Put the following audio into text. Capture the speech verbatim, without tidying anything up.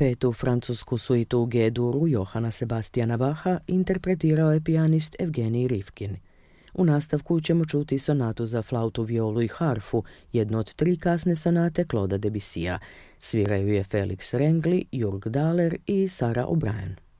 Petu francusku suitu u G-duru Johana Sebastiana Bacha interpretirao je pijanist Evgenij Rifkin. U nastavku ćemo čuti sonatu za flautu, violu i harfu, jednu od tri kasne sonate Claude'a Debussya. Sviraju je Felix Rengli, Jürg Dahler i Sarah O'Brien.